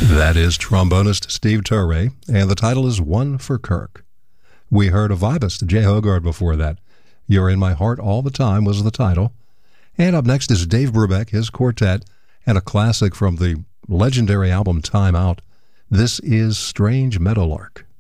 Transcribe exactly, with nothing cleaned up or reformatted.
That is trombonist Steve Turre, and the title is One for Kirk. We heard a vibist, Jay Hogarth, before that. You're in My Heart All the Time was the title. And up next is Dave Brubeck, his quartet, and a classic from the legendary album Time Out. This is Strange Meadowlark.